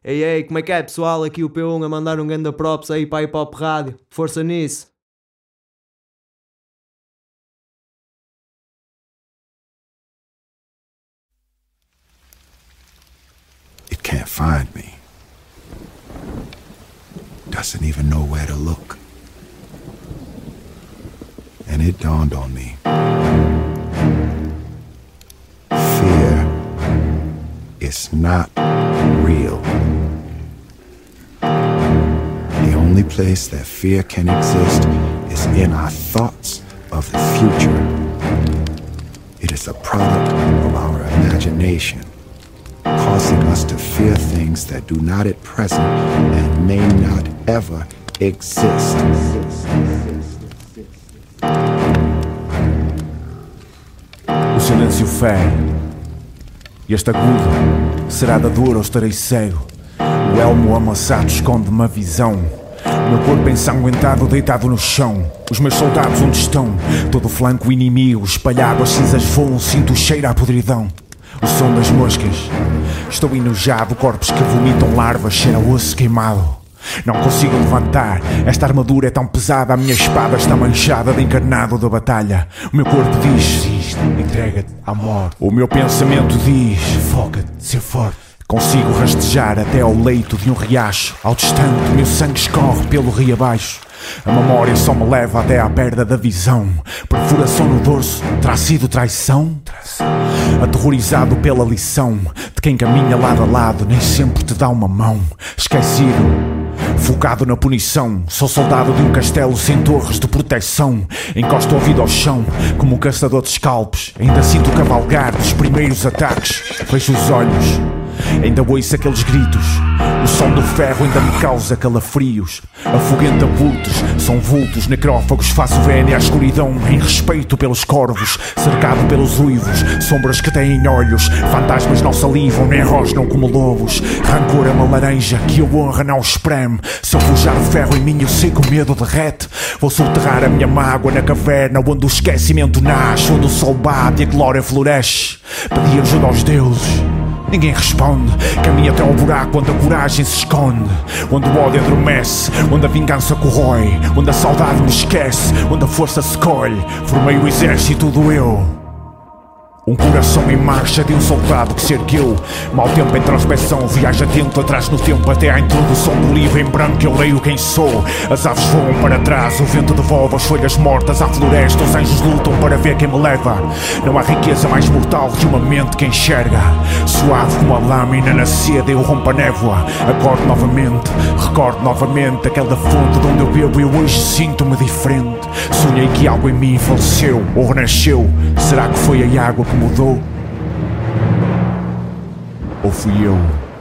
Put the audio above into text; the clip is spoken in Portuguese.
Ei, ei, como é que é, pessoal? Aqui o P1 a mandar um ganda props aí para a Hip Hop Rádio. Força nisso. It can't find me. Doesn't even know where to look. And it dawned on me. Fear is not real. The only place that fear can exist is in our thoughts of the future. It is a product of our imagination, causing us to fear things that do not at present and may not ever exist. O silêncio fere. Este agudo será da dor ou estarei cego. O elmo amassado esconde-me a visão. O meu corpo ensanguentado deitado no chão. Os meus soldados onde estão? Todo o flanco inimigo espalhado, as cinzas voam, sinto o cheiro à podridão. O som das moscas. Estou enojado, corpos que vomitam larvas, cheira a osso queimado. Não consigo levantar, esta armadura é tão pesada, a minha espada está manchada de encarnado da batalha. O meu corpo diz, entrega-te à morte. O meu pensamento diz, foca-te, ser forte. Consigo rastejar até ao leito de um riacho. Ao distante, o meu sangue escorre pelo rio abaixo. A memória só me leva até à perda da visão. Perfuração no dorso, terá sido traição? Aterrorizado pela lição de quem caminha lado a lado, nem sempre te dá uma mão. Esquecido, focado na punição, sou soldado de um castelo sem torres de proteção. Encosto o ouvido ao chão, como um caçador de scalpes. Ainda sinto o cavalgar dos primeiros ataques. Fecho os olhos, ainda ouço aqueles gritos. O som do ferro ainda me causa calafrios. Afugenta vultos, são vultos necrófagos. Faço vénia à escuridão em respeito pelos corvos. Cercado pelos uivos, sombras que têm olhos. Fantasmas não salivam nem rosnam como lobos. Rancor é uma laranja que a honra não espreme. Se eu forjar o ferro em mim eu sei que o medo derrete. Vou soterrar a minha mágoa na caverna onde o esquecimento nasce, onde o sol bate e a glória floresce. Pedi ajuda aos deuses, ninguém responde. Caminho até ao buraco onde a coragem se esconde. Onde o ódio adormece, onde a vingança corrói. Onde a saudade me esquece, onde a força se colhe. Formei o exército do eu. Um coração em marcha de um soldado que se ergueu. Mau tempo em introspeção, viaja atento atrás no tempo. Até à introdução do livro em branco eu leio quem sou. As aves voam para trás, o vento devolve as folhas mortas à floresta. Os anjos lutam para ver quem me leva. Não há riqueza mais mortal que uma mente que enxerga. Suave como a lâmina na seda eu rompo a névoa. Acordo novamente, recordo novamente aquela fonte de onde eu bebo e hoje sinto-me diferente. Sonhei que algo em mim faleceu ou renasceu. Será que foi a água que mudou? Ou fui eu?